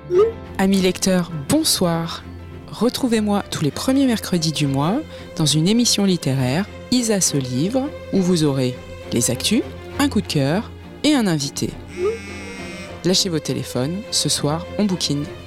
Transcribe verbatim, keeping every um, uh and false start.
Amis lecteurs, bonsoir. Retrouvez-moi tous les premiers mercredis du mois dans une émission littéraire Isa se livre, où vous aurez les actus, un coup de cœur et un invité. Lâchez vos téléphones, ce soir on bouquine.